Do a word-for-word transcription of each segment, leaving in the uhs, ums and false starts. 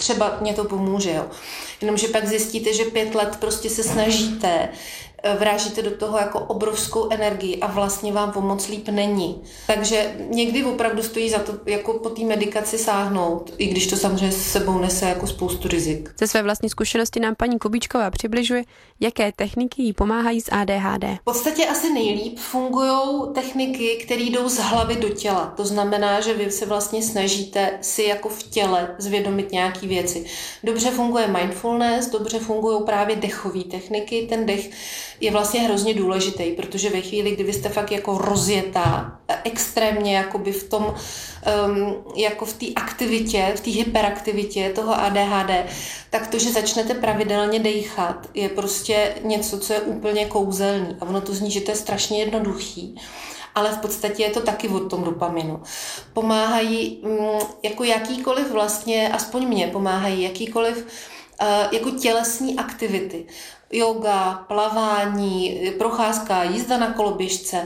třeba mě to pomůže, jo. Jenomže pak zjistíte, že pět let prostě se snažíte, vrážíte do toho jako obrovskou energii a vlastně vám pomoc líp není. Takže někdy opravdu stojí za to jako po té medikaci sáhnout, i když to samozřejmě s sebou nese jako spoustu rizik. Ze své vlastní zkušenosti nám paní Kubíčková přibližuje, jaké techniky jí pomáhají s A D H D. V podstatě asi nejlíp fungují techniky, které jdou z hlavy do těla. To znamená, že vy se vlastně snažíte si jako v těle zvědomit nějaké věci. Dobře funguje mindfulness, dobře fungují právě dechové techniky. Ten dech je vlastně hrozně důležitý, protože ve chvíli, kdy vy jste fakt jako rozjetá, extrémně jakoby v tom, um, jako v té aktivitě, v té hyperaktivitě toho A D H D, tak to, že začnete pravidelně dejchat, je prostě něco, co je úplně kouzelný. A ono to zní, že to je strašně jednoduchý, ale v podstatě je to taky o tom dopaminu. Pomáhají um, jako jakýkoliv vlastně, aspoň mě pomáhají jakýkoliv uh, jako tělesní aktivity. Yoga, plavání, procházka, jízda na koloběžce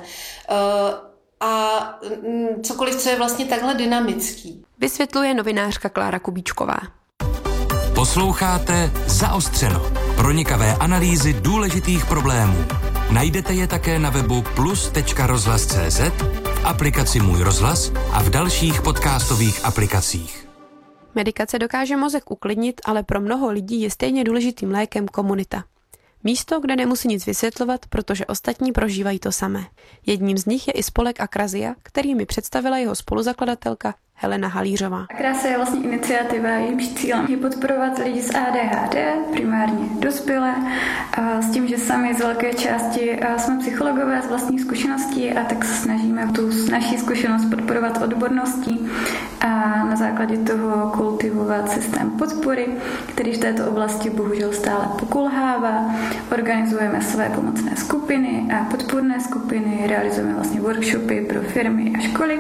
a cokoliv, co je vlastně takhle dynamický. Vysvětluje novinářka Klára Kubíčková. Posloucháte Zaostřeno. Pronikavé analýzy důležitých problémů. Najdete je také na webu plus tečka rozhlas tečka cé zet, v aplikaci Můj rozhlas a v dalších podcastových aplikacích. Medikace dokáže mozek uklidnit, ale pro mnoho lidí je stejně důležitým lékem komunita. Místo, kde nemusí nic vysvětlovat, protože ostatní prožívají to samé. Jedním z nich je i spolek Akrazia, který mi představila jeho spoluzakladatelka Helena Halířová. Akrazia je vlastně iniciativa, jejímž cílem je podporovat lidi s A D H D, primárně dospělé, a s tím, že sami z velké části jsme psychologové z vlastních zkušeností a tak se snažíme tu naší zkušenost podporovat odborností a na základě toho kultivovat systém podpory, který v této oblasti bohužel stále pokulhává. Organizujeme své pomocné skupiny a podpůrné skupiny, realizujeme vlastně workshopy pro firmy a školy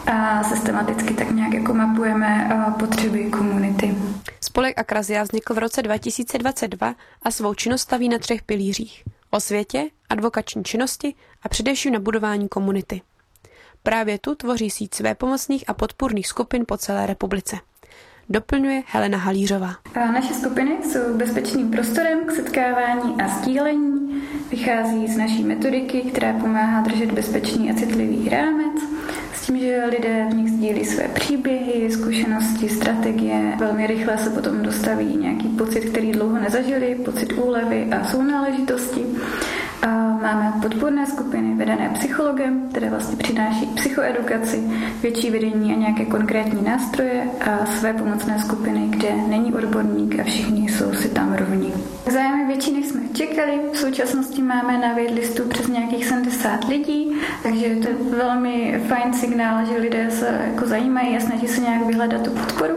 a systematicky tak nějak jako mapujeme potřeby komunity. Spolek Akrazia vznikl v roce dva tisíce dvacet dva a svou činnost staví na třech pilířích. Osvětě, advokační činnosti a především na budování komunity. Právě tu tvoří síť svépomocných a podpůrných skupin po celé republice. Doplňuje Helena Halířová. A naše skupiny jsou bezpečným prostorem k setkávání a sdílení. Vychází z naší metodiky, která pomáhá držet bezpečný a citlivý rámec, s tím, že lidé v nich sdílí své příběhy, zkušenosti, strategie. Velmi rychle se potom dostaví nějaký pocit, který dlouho nezažili, pocit úlevy a sounáležitosti. A máme podpůrné skupiny vedené psychologem, které vlastně přináší psychoedukaci, větší vedení a nějaké konkrétní nástroje a své pomocné skupiny, kde není odborník a všichni jsou si tam rovní. Zájem je větší, než jsme čekali. V současnosti máme na waitlistů přes nějakých sedmdesát lidí, takže to je velmi fajn signál, že lidé se jako zajímají a snaží se nějak vyhledat tu podporu.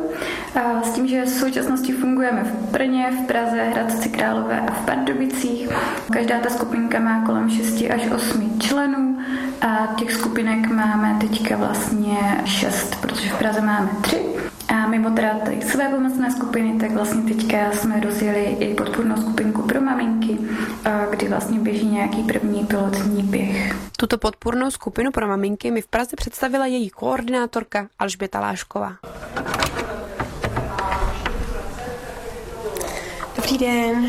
A s tím, že v současnosti fungujeme v Brně, v Praze, Hradci Králové a v Pardubicích. Každá ta skupinka má kolem šesti až osmi členů a těch skupinek máme teďka vlastně šest, protože v Praze máme tři. A mimo teda tady své pomocné skupiny, tak vlastně teďka jsme rozjeli i podpůrnou skupinku pro maminky, kdy vlastně běží nějaký první pilotní běh. Tuto podpůrnou skupinu pro maminky mi v Praze představila její koordinátorka Alžběta Lášková. Dobrý den.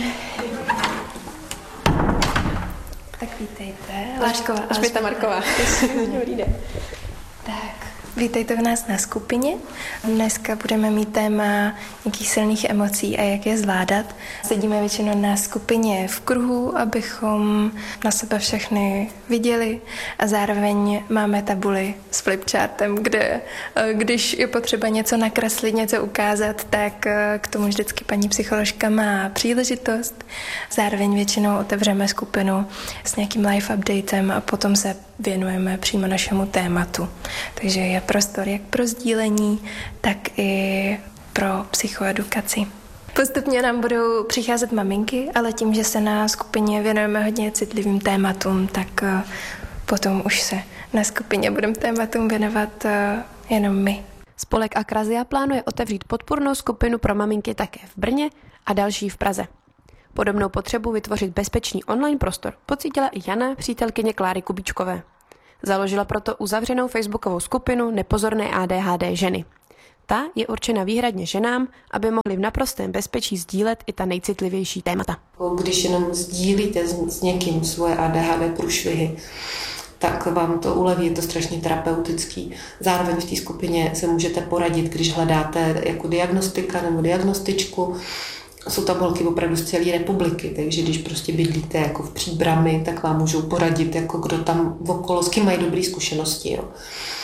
Tak vítejte. Lášková. Alžběta Marková. Dobrý den. Tak, vítejte v nás na skupině. Dneska budeme mít téma nějakých silných emocí a jak je zvládat. Sedíme většinou na skupině v kruhu, abychom na sebe všechny viděli a zároveň máme tabuli s flipchartem, kde když je potřeba něco nakreslit, něco ukázat, tak k tomu vždycky paní psycholožka má příležitost. Zároveň většinou otevřeme skupinu s nějakým live updatem a potom se věnujeme přímo našemu tématu. Takže je prostor jak pro sdílení, tak i pro psychoedukaci. Postupně nám budou přicházet maminky, ale tím, že se na skupině věnujeme hodně citlivým tématům, tak potom už se na skupině budeme tématům věnovat jenom my. Spolek Akrazia plánuje otevřít podpůrnou skupinu pro maminky také v Brně a další v Praze. Podobnou potřebu vytvořit bezpečný online prostor pocítila i Jana, přítelkyně Kláry Kubíčkové. Založila proto uzavřenou facebookovou skupinu Nepozorné A D H D ženy. ta je určena výhradně ženám, aby mohly v naprostém bezpečí sdílet i ta nejcitlivější témata. Když jenom sdílíte s někým svoje A D H D průšvihy, tak vám to uleví, je to strašně terapeutický. Zároveň v té skupině se můžete poradit, když hledáte jako diagnostika nebo diagnostičku. Jsou tam holky opravdu z celé republiky, takže když prostě bydlíte jako v Příbrami, tak vám můžou poradit, jako kdo tam okolo, s kým mají dobré zkušenosti. Jo.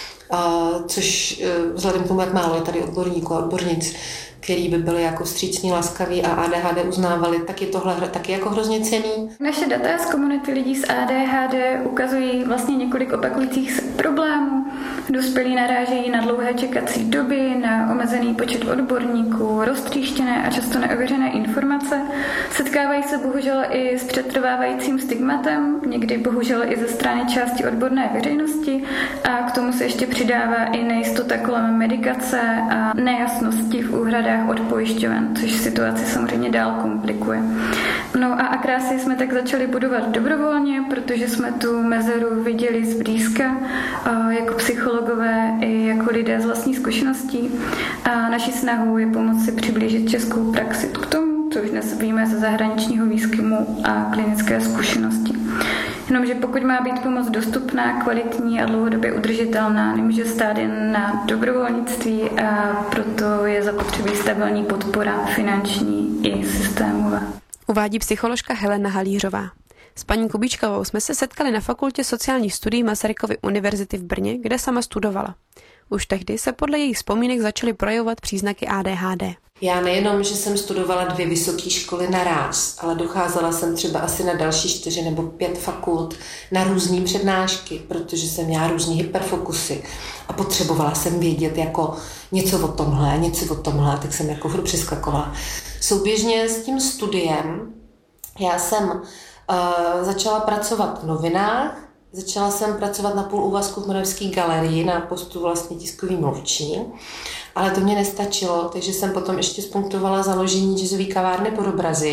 A, což vzhledem k tomu, jak málo je tady odborníků a odbornic, který by byli jako vstřícní, laskaví a A D H D uznávali, tak je tohle taky jako hrozně cenný. Naše data z komunity lidí s A D H D ukazují vlastně několik opakujících se problémů. Dospělí narážejí na dlouhé čekací doby, na omezený počet odborníků, roztříštěné a často neověřené informace. Setkávají se bohužel i s přetrvávajícím stigmatem, někdy bohužel i ze strany části odborné veřejnosti a k tomu se ještě přidává i nejistota kolem medikace a nejasnosti v úhradách od pojišťoven, což situaci samozřejmě dál komplikuje. No a akrásy jsme tak začali budovat dobrovolně, protože jsme tu mezeru viděli zblízka jako psychologové i jako lidé z vlastní zkušeností a naší snahou je pomoci přiblížit českou praxi k tomu, co už dnes víme ze zahraničního výzkumu a klinické zkušenosti. Jenomže pokud má být pomoc dostupná, kvalitní a dlouhodobě udržitelná, nemůže stát jen na dobrovolnictví a proto je zapotřebí stabilní podpora finanční i systémová. Uvádí psycholožka Helena Halířová. S paní Kubíčkovou jsme se setkali na fakultě sociálních studií Masarykovy univerzity v Brně, kde sama studovala. Už tehdy se podle jejich vzpomínek začaly projevovat příznaky A D H D. Já nejenom, že jsem studovala dvě vysoké školy naráz, ale docházela jsem třeba asi na další čtyři nebo pět fakult na různé přednášky, protože jsem měla různý hyperfokusy a potřebovala jsem vědět jako něco o tomhle, něco o tomhle, tak jsem jako furt přeskakovala. Souběžně s tím studiem já jsem uh, začala pracovat v novinách, začala jsem pracovat na půl úvazku v Moravské galerii na postu vlastně tiskový mluvčí, ale to mě nestačilo, takže jsem potom ještě spunktovala založení jazzové kavárny Podobrazy.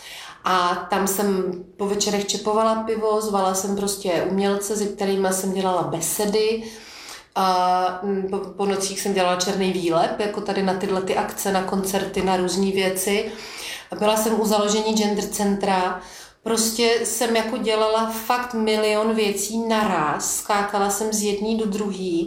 A tam jsem po večerech čepovala pivo, zvala jsem prostě umělce, se kterými jsem dělala besedy. A po, po nocích jsem dělala černý výlep, jako tady na tyhle ty akce, na koncerty, na různé věci. A byla jsem u založení gender centra. Prostě jsem jako dělala fakt milion věcí naraz, skákala jsem z jedné do druhé.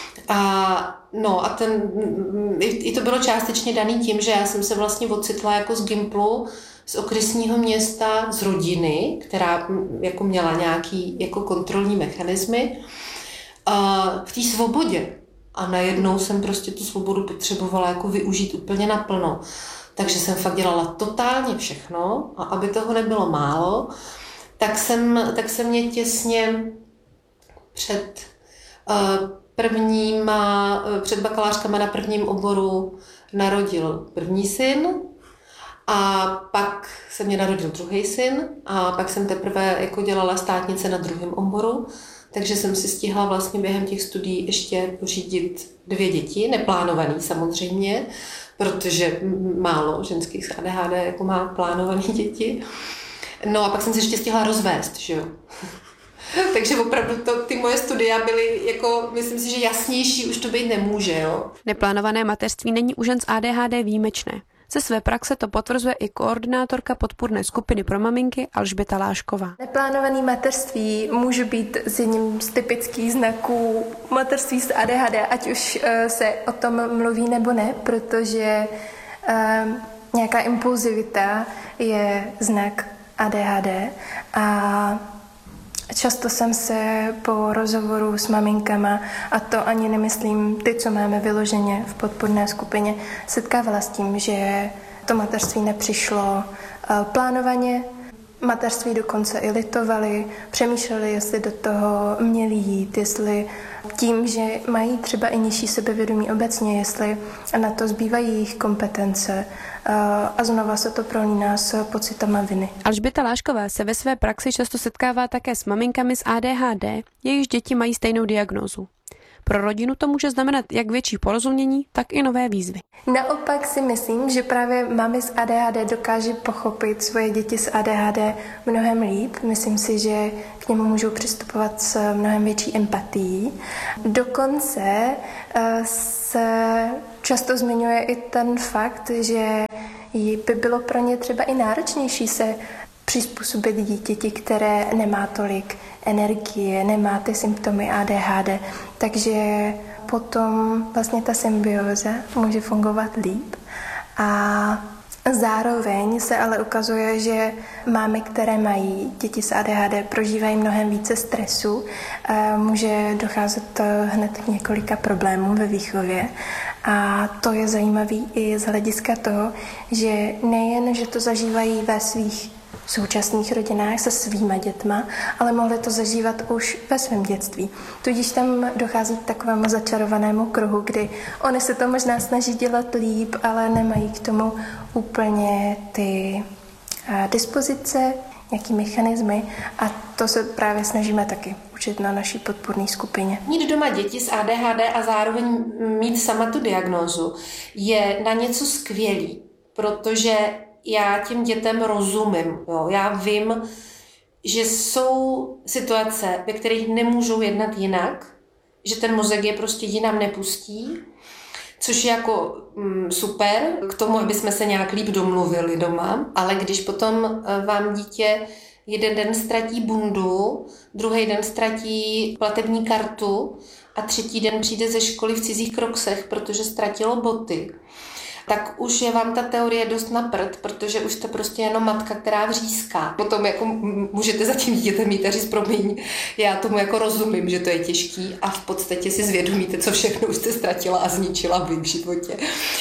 A no a ten, i, i to bylo částečně daný tím, že já jsem se vlastně ocitla jako z Gimplu, z okresního města, z rodiny, která jako měla nějaký jako kontrolní mechanismy, a v té svobodě. A najednou jsem prostě tu svobodu potřebovala jako využít úplně naplno. Takže jsem fakt dělala totálně všechno a aby toho nebylo málo, tak jsem, tak se mě těsně před uh, prvníma, před bakalářkama na prvním oboru narodil první syn a pak se mě narodil druhý syn a pak jsem teprve jako dělala státnice na druhém oboru, takže jsem si stihla vlastně během těch studií ještě pořídit dvě děti, neplánovaný samozřejmě, protože málo ženských s A D H D jako má plánované děti. No a pak jsem se ještě stihla rozvést, že jo. Takže opravdu to, ty moje studia byly, jako, myslím si, že jasnější už to být nemůže, jo. Neplánované mateřství není u žen s A D H D výjimečné. Ze své praxe to potvrzuje i koordinátorka podpůrné skupiny pro maminky Alžběta Lášková. Neplánované mateřství může být z jedním z typických znaků mateřství s A D H D, ať už uh, se o tom mluví nebo ne, protože uh, nějaká impulzivita je znak A D H D a často jsem se po rozhovoru s maminkama, a to ani nemyslím ty, co máme vyloženě v podpůrné skupině, setkávala s tím, že to mateřství nepřišlo plánovaně, mateřství dokonce i litovali, přemýšleli, jestli do toho měli jít, jestli tím, že mají třeba i nižší sebevědomí obecně, jestli na to zbývají jejich kompetence a znova se to prolíná s pocitama viny. Alžběta Lášková se ve své praxi často setkává také s maminkami s A D H D, jejichž děti mají stejnou diagnózu. Pro rodinu to může znamenat jak větší porozumění, tak i nové výzvy. Naopak si myslím, že právě mámy s A D H D dokáží pochopit svoje děti s A D H D mnohem líp. Myslím si, že k němu můžou přistupovat s mnohem větší empatií. Dokonce se často zmiňuje i ten fakt, že by bylo pro ně třeba i náročnější se přizpůsobit dítěti, které nemá tolik energie, nemá ty symptomy A D H D. Takže potom vlastně ta symbioza může fungovat líp. A zároveň se ale ukazuje, že mámy, které mají děti s A D H D, prožívají mnohem více stresu. Může docházet hned k několika problémům ve výchově. A to je zajímavý i z hlediska toho, že nejen, že to zažívají ve svých současných rodinách se svýma dětma, ale mohli to zažívat už ve svém dětství. Tudíž tam dochází k takovému začarovanému kruhu, kdy oni se to možná snaží dělat líp, ale nemají k tomu úplně ty a, dispozice, nějaký mechanismy a to se právě snažíme taky učit na naší podpůrné skupině. Mít doma děti s A D H D a zároveň mít sama tu diagnózu je na něco skvělý, protože já těm dětem rozumím. Jo. Já vím, že jsou situace, ve kterých nemůžou jednat jinak, že ten mozek je prostě jinam nepustí, což je jako mm, super k tomu, aby jsme se nějak líp domluvili doma, ale když potom vám dítě jeden den ztratí bundu, druhý den ztratí platební kartu a třetí den přijde ze školy v cizích kroksech, protože ztratilo boty, tak už je vám ta teorie dost na prd, protože už jste prostě jenom matka, která vříská. Potom jako můžete za tím dítětem mít a říct, promiň, já tomu jako rozumím, že to je těžký a v podstatě si zvědomíte, co všechno už jste ztratila a zničila vy v životě.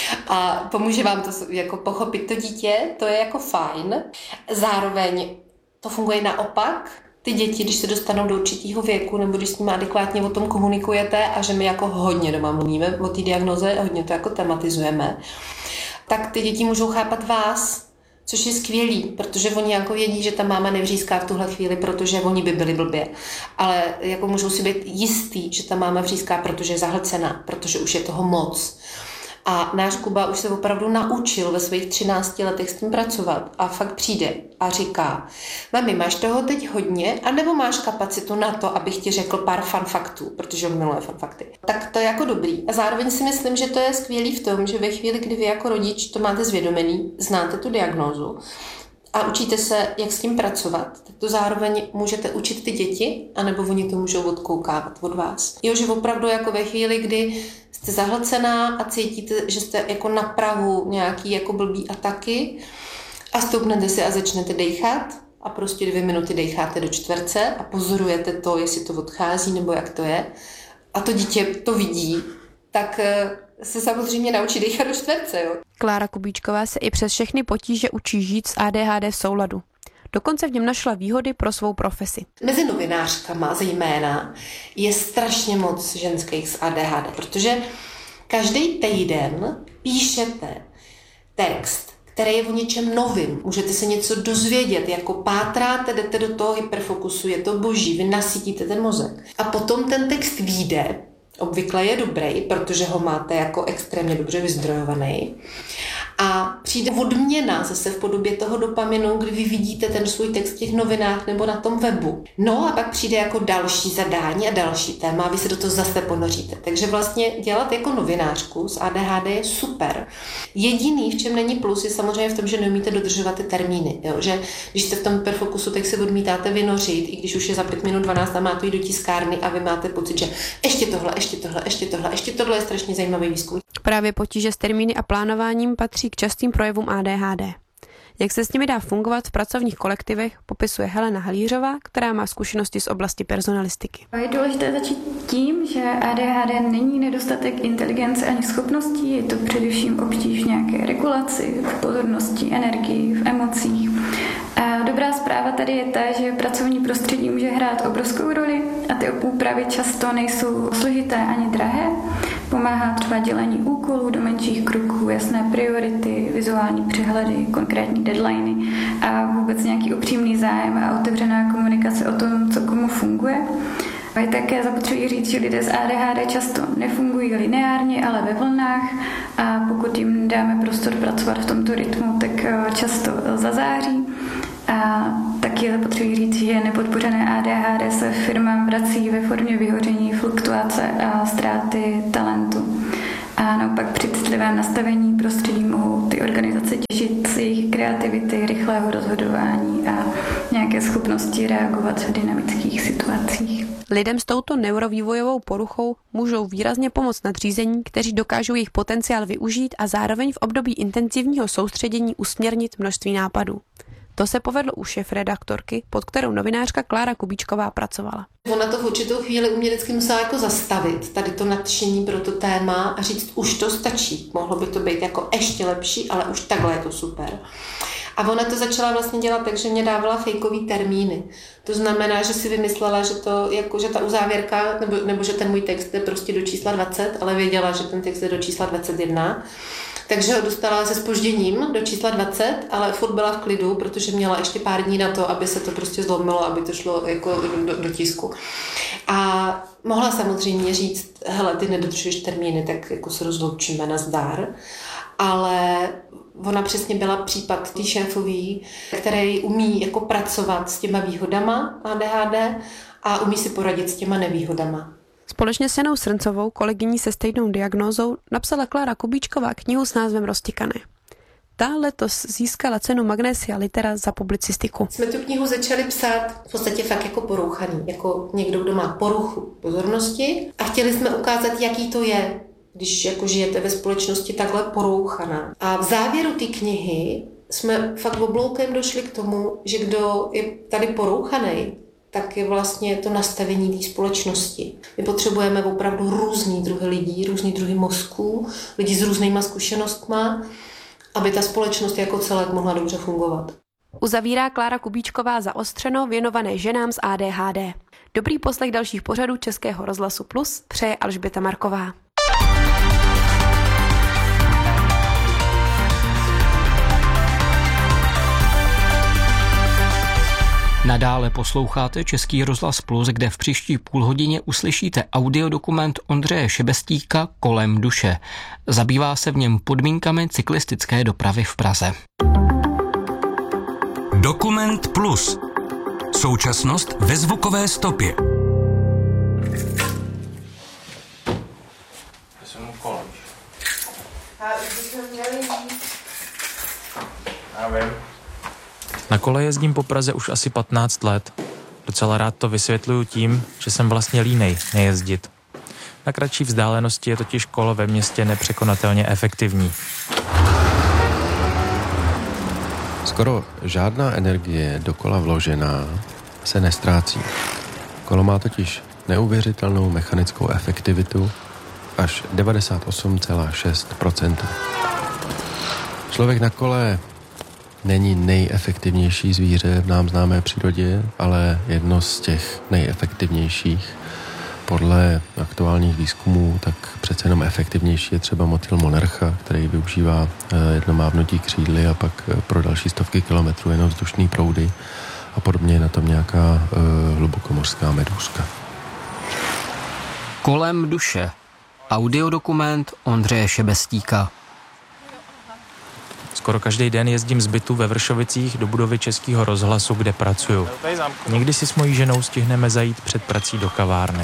A pomůže vám to jako pochopit to dítě, to je jako fajn. Zároveň to funguje naopak. Ty děti, když se dostanou do určitého věku, nebo když s nimi adekvátně o tom komunikujete a že my jako hodně doma mluvíme o té diagnoze, hodně to jako tematizujeme, tak ty děti můžou chápat vás, což je skvělý, protože oni jako vědí, že ta máma nevříská v tuhle chvíli, protože oni by byli blbě. Ale jako můžou si být jistý, že ta máma vříská, protože je zahlcená, protože už je toho moc. A náš Kuba už se opravdu naučil ve svých třinácti letech s tím pracovat a fakt přijde a říká, mami, máš toho teď hodně, anebo máš kapacitu na to, abych ti řekl pár fun faktů, protože on miluje fun fakty. Tak to je jako dobrý. A zároveň si myslím, že to je skvělý v tom, že ve chvíli, kdy vy jako rodič to máte zvědomený, znáte tu diagnózu a učíte se, jak s tím pracovat, tak to zároveň můžete učit ty děti, anebo oni to můžou odkoukávat od vás. Jo, že opravdu jako ve chvíli, kdy jste zahlcená a cítíte, že jste jako na prahu nějaký jako blbý ataky a stoupnete si a začnete dejchat a prostě dvě minuty dejcháte do čtverce a pozorujete to, jestli to odchází nebo jak to je a to dítě to vidí, tak se samozřejmě naučí dejchat do čtverce. Jo. Klára Kubíčková se i přes všechny potíže učí žít s A D H D v souladu. Dokonce v něm našla výhody pro svou profesi. Mezi novinářkama zejména je strašně moc ženských s A D H D, protože každý týden píšete text, který je o něčem novým. Můžete se něco dozvědět, jako pátráte, jdete do toho hyperfokusu, je to boží, vy nasytíte ten mozek. A potom ten text vyjde, obvykle je dobrý, protože ho máte jako extrémně dobře vyzdrojovaný. A přijde odměna zase v podobě toho dopaminu, kdy vy vidíte ten svůj text v těch novinách nebo na tom webu. No a pak přijde jako další zadání a další téma a vy se do toho zase ponoříte. Takže vlastně dělat jako novinářku s A D H D je super. Jediný, v čem není plus, je samozřejmě v tom, že neumíte dodržovat ty termíny. Jo? Že když jste v tom hyperfokusu, tak se odmítáte vynořit, i když už je za pět minut dvanáct a má to jít do tiskárny a vy máte pocit, že ještě tohle, ještě tohle, ještě tohle, ještě tohle je strašně zajímavý výzkum. Právě potíže s termíny a plánováním patří k častým projevům A D H D. Jak se s nimi dá fungovat v pracovních kolektivech, popisuje Helena Halířová, která má zkušenosti z oblasti personalistiky. Je důležité začít tím, že A D H D není nedostatek inteligence ani schopností, je to především obtíž v nějaké regulaci, v pozornosti, energii, v emocích. A dobrá zpráva tady je ta, že pracovní prostředí může hrát obrovskou roli a ty úpravy často nejsou složité ani drahé. Pomáhá třeba dělení úkolů do menších kroků, jasné priority, vizuální přehledy, konkrétní deadliny a vůbec nějaký upřímný zájem a otevřená komunikace o tom, co komu funguje. Je také zapotřebí říct, že lidé s A D H D často nefungují lineárně, ale ve vlnách a pokud jim dáme prostor pracovat v tomto rytmu, tak často zazáří. A taky je zapotřebí říct, že nepodpořené A D H D se firmám vrací ve formě vyhoření, fluktuace a ztráty talentu. A naopak při citlivém nastavení prostředí mohou ty organizace těžit z jejich kreativity, rychlého rozhodování a nějaké schopnosti reagovat v dynamických situacích. Lidem s touto neurovývojovou poruchou můžou výrazně pomoct nadřízení, kteří dokážou jejich potenciál využít a zároveň v období intenzivního soustředění usměrnit množství nápadů. To se povedlo u šéfredaktorky, pod kterou novinářka Klára Kubíčková pracovala. Ona to v určitou chvíli u mě vždycky musela jako zastavit, tady to nadšení pro to téma a říct, už to stačí. Mohlo by to být jako ještě lepší, ale už takhle je to super. A ona to začala vlastně dělat tak, že mě dávala fejkový termíny. To znamená, že si vymyslela, že, to, jako, že ta uzávěrka, nebo, nebo že ten můj text je prostě do čísla dvacet, ale věděla, že ten text je do čísla dvacet jedna. Takže ho dostala se zpožděním do čísla dvacet, ale furt byla v klidu, protože měla ještě pár dní na to, aby se to prostě zlomilo, aby to šlo jako do, do tisku. A mohla samozřejmě říct, hele, ty nedodržuješ termíny, tak jako se rozloučíme, nazdar. Ale ona přesně byla případ tý šéfový, který umí jako pracovat s těma výhodama A D H D a umí si poradit s těma nevýhodama. Společně s Janou Srncovou, kolegyní se stejnou diagnózou, napsala Klára Kubíčková knihu s názvem Roztykané. Ta letos získala cenu Magnesia Litera za publicistiku. Jsme tu knihu začali psát v podstatě fakt jako porouchaný, jako někdo, kdo má poruchu pozornosti a chtěli jsme ukázat, jaký to je, když jako žijete ve společnosti takhle porouchaná. A v závěru té knihy jsme fakt obloukem došli k tomu, že kdo je tady porouchaný, tak je vlastně to nastavení té společnosti. My potřebujeme opravdu různý druhy lidí, různý druhy mozků, lidi s různýma zkušenostma, aby ta společnost jako celek mohla dobře fungovat. Uzavírá Klára Kubíčková Zaostřeno věnované ženám s A D H D. Dobrý poslech dalších pořadů Českého rozhlasu Plus přeje Alžběta Marková. Nadále posloucháte Český rozhlas Plus, kde v příští půlhodině uslyšíte audiodokument Ondřeje Šebestíka Kolem duše. Zabývá se v něm podmínkami cyklistické dopravy v Praze. Dokument Plus. Současnost ve zvukové stopě. Já vím. Na kole jezdím po Praze už asi patnáct let. Docela rád to vysvětluju tím, že jsem vlastně línej nejezdit. Na kratší vzdálenosti je totiž kolo ve městě nepřekonatelně efektivní. Skoro žádná energie do kola vložená se nestrácí. Kolo má totiž neuvěřitelnou mechanickou efektivitu až devadesát osm celá šest procenta. Člověk na kole není nejefektivnější zvíře v nám známé přírodě, ale jedno z těch nejefektivnějších. Podle aktuálních výzkumů tak přece jenom efektivnější je třeba motýl monarcha, který využívá jedno mávnutí křídly a pak pro další stovky kilometrů jenom vzdušný proudy a podobně je na tom nějaká uh, hlubokomořská medúzka. Kolem duše. Audiodokument Ondřeje Šebestíka. Skoro každý den jezdím z bytu ve Vršovicích do budovy Českého rozhlasu, kde pracuju. Někdy si s mojí ženou stihneme zajít před prací do kavárny.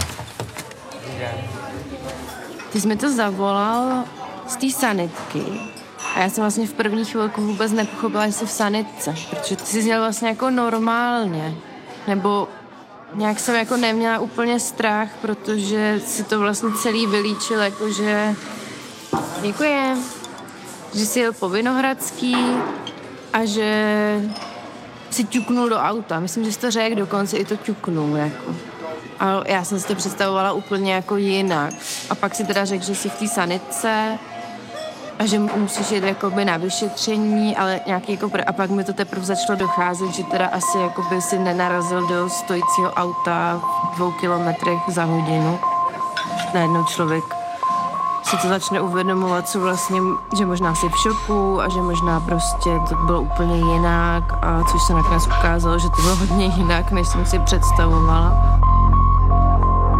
Ty jsi mi to zavolal z té sanitky a já jsem vlastně v první chvilku vůbec nepochopila, že jsi v sanitce, protože ty jsi měl vlastně jako normálně, nebo nějak jsem jako neměla úplně strach, protože si to vlastně celý vylíčil, jakože děkujem, že jsi jel po Vinohradský a že si ťuknul do auta. Myslím, že jsi to řekl, dokonce i to ťuknul, jako. A já jsem si to představovala úplně jako jinak. A pak si teda řekl, že jsi v té sanitce a že musíš jít jakoby na vyšetření, ale nějaký jako... A pak mi to teprve začalo docházet, že teda asi jakoby si nenarazil do stojícího auta v dvou kilometrech za hodinu. Najednou člověk si to začne uvědomovat, co vlastně, že možná si v šoku a že možná prostě to bylo úplně jinak, a což se nakonec ukázalo, že to bylo hodně jinak, než jsem si představovala.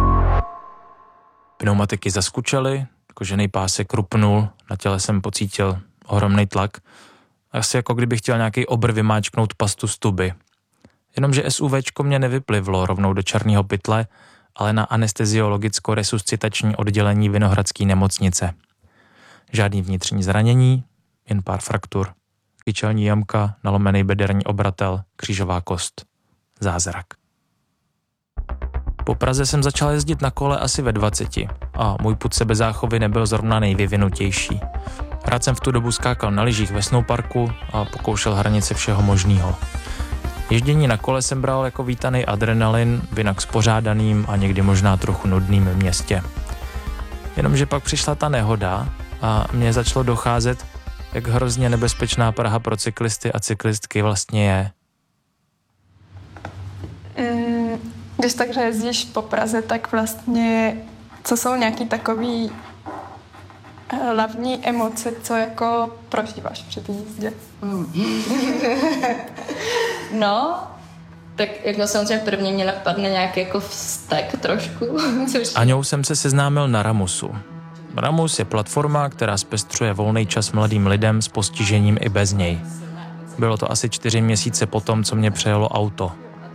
Pneumatiky zaskučely, kožený pásek rupnul, na těle jsem pocítil ohromný tlak. Asi jako kdybych chtěl nějaký obr vymáčknout pastu z tuby. Jenomže SUVčko mě nevyplivlo rovnou do černého pytle, ale na anesteziologicko-resuscitační oddělení Vinohradské nemocnice. Žádný vnitřní zranění, jen pár fraktur. Kyčelní jamka, nalomený bederní obratel, křížová kost. Zázrak. Po Praze jsem začal jezdit na kole asi ve dvaceti a můj pud sebezáchovy nebyl zrovna nejvyvinutější. Rád jsem v tu dobu skákal na lyžích ve snowparku a pokoušel hranice všeho možného. Ježdění na kole jsem bral jako vítaný adrenalin v jinak spořádaným a někdy možná trochu nudným městě. Jenomže pak přišla ta nehoda a mně začalo docházet, jak hrozně nebezpečná Praha pro cyklisty a cyklistky vlastně je. Mm, když takhle jezdíš po Praze, tak vlastně co jsou nějaký takový hlavní emoce, co jako prožíváš při té jízdě? Mm. No, tak jako samozřejmě prvně mě napadne nějaký jako vztek trošku. Což... S Aňou jsem se seznámil na Ramusu. Ramus je platforma, která zpestřuje volný čas mladým lidem s postižením i bez něj. Bylo to asi čtyři měsíce potom, co mě přejelo auto.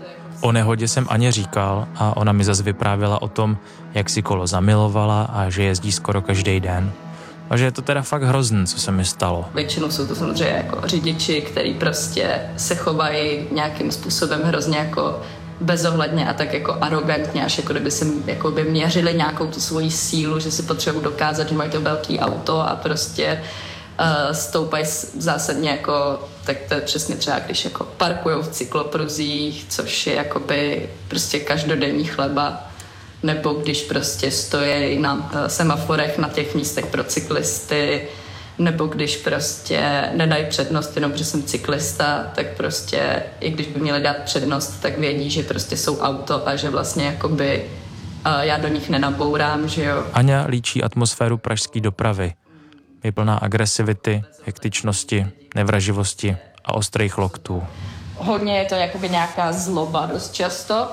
O nehodě jsem Aně říkal a ona mi zase vyprávěla o tom, jak si kolo zamilovala a že jezdí skoro každý den. A že je to teda fakt hrozný, co se mi stalo. Většinou jsou to samozřejmě jako řidiči, který prostě se chovají nějakým způsobem hrozně jako bezohledně a tak jako arrogantně, až jako kdyby si jako by měřili nějakou tu svoji sílu, že si potřebují dokázat, že mají to velký auto a prostě uh, stoupají zásadně jako, tak to je přesně třeba, když jako parkujou v cyklopruzích, což je jakoby prostě každodenní chleba, nebo když prostě stojí na uh, semaforech na těch místech pro cyklisty, nebo když prostě nedají přednost jenom, že jsem cyklista, tak prostě, i když by měli dát přednost, tak vědí, že prostě jsou auto a že vlastně jakoby uh, já do nich nenabourám, že jo. Aňa líčí atmosféru pražské dopravy. Je plná agresivity, hektičnosti, nevraživosti a ostrých loktů. Hodně je to jakoby nějaká zloba dost často,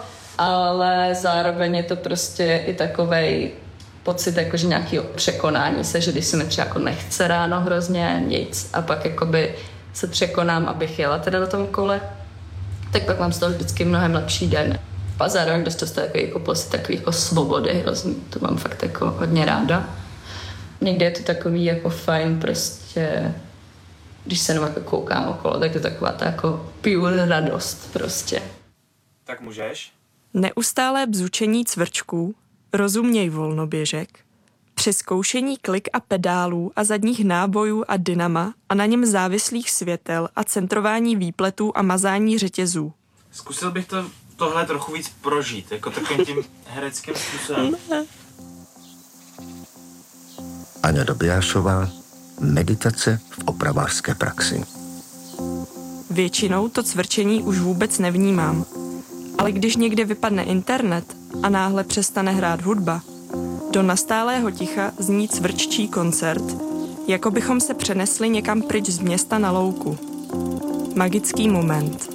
ale zároveň je to prostě i takovej pocit jakože nějakého překonání se, že když se mi třeba jako nechce ráno hrozně nic a pak jakoby se překonám, abych jela teda do tom kole, tak pak mám z toho vždycky mnohem lepší den. A zároveň dost často takový jako pocit takový jako svobody hrozný, to mám fakt jako hodně ráda. Někdy je to takový jako fajn prostě, když se jenom jako koukám okolo, tak je to taková ta jako pure radost prostě. Tak můžeš? Neustálé bzučení cvrčků, rozuměj volnoběžek, přezkoušení klik a pedálů a zadních nábojů a dynama a na něm závislých světel a centrování výpletů a mazání řetězů. Zkusil bych to, tohle trochu víc prožít, jako takovým tím hereckým způsobem. Aňa Dobijášová, meditace v opravářské praxi. Většinou to cvrčení už vůbec nevnímám, ale když někde vypadne internet a náhle přestane hrát hudba, do nastálého ticha zní cvrččí koncert, jako bychom se přenesli někam pryč z města na louku. Magický moment.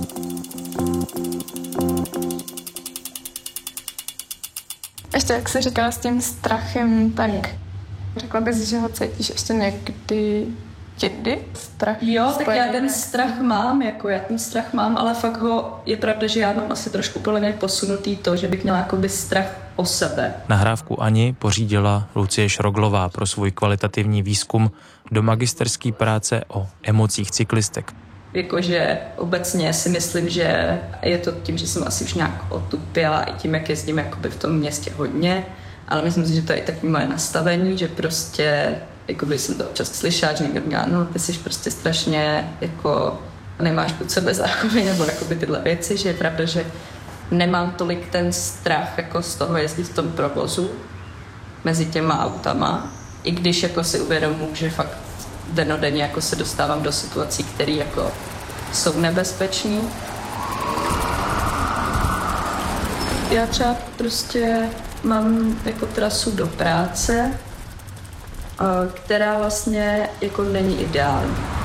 Ještě jak jsi říkala s tím strachem, tak řekla bys, že ho cítíš ještě někdy jindy? Strach? Jo, tak já ten strach mám, jako já ten strach mám, ale fakt ho, je pravda, že já mám asi trošku podle mě posunutý to, že bych měla jakoby strach o sebe. Nahrávku Ani pořídila Lucie Šroglová pro svůj kvalitativní výzkum do magisterské práce o emocích cyklistek. Jakože obecně si myslím, že je to tím, že jsem asi už nějak otupěla i tím, jak jezdím jakoby v tom městě hodně, ale myslím si, že to je i takový moje nastavení, že prostě jakoby jsem to občas slyšela, že někdo měla, no ty jsi prostě strašně jako nemáš pod sebe záchovy nebo jakoby tyhle věci, že je pravda, že nemám tolik ten strach jako z toho jezdit v tom provozu mezi těma autama, i když jako si uvědomuji, že fakt denodenně jako se dostávám do situací, které jako jsou nebezpečné. Já třeba prostě mám jako trasu do práce, která vlastně jako není ideální.